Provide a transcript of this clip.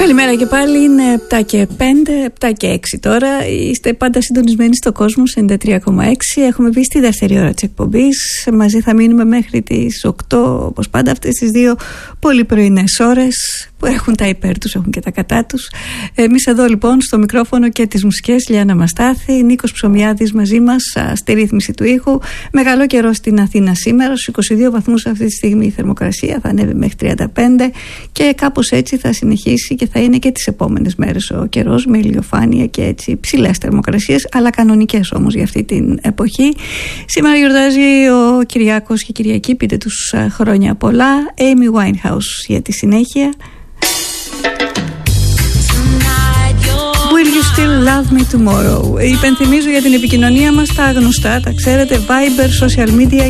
Καλημέρα και πάλι, είναι 7 και 5, 7 και 6 τώρα. Είστε πάντα συντονισμένοι στο κόσμο 93,6. Έχουμε μπει στη δεύτερη ώρα της εκπομπής. Μαζί θα μείνουμε μέχρι τις 8, όπως πάντα, αυτές τις δύο πολύ πρωινές ώρες που έχουν τα υπέρ τους, έχουν και τα κατά τους. Εμείς εδώ λοιπόν στο μικρόφωνο και τις μουσικές, Λιάννα Μαστάθη, Νίκος Ψωμιάδης μαζί μας στη ρύθμιση του ήχου. Μεγάλο καιρό στην Αθήνα σήμερα, στους 22 βαθμούς αυτή τη στιγμή η θερμοκρασία, θα ανέβει μέχρι 35 και κάπως έτσι θα συνεχίσει και θα είναι και τις επόμενες μέρες ο καιρός, με ηλιοφάνεια και έτσι ψηλές θερμοκρασίες, αλλά κανονικές όμως για αυτή την εποχή. Σήμερα γιορτάζει ο Κυριάκος και Κυριακή, πείτε τους χρόνια πολλά. Amy Winehouse για τη συνέχεια. Will you still love me tomorrow? Υπενθυμίζω για την επικοινωνία μας τα γνωστά, τα ξέρετε, Viber, social media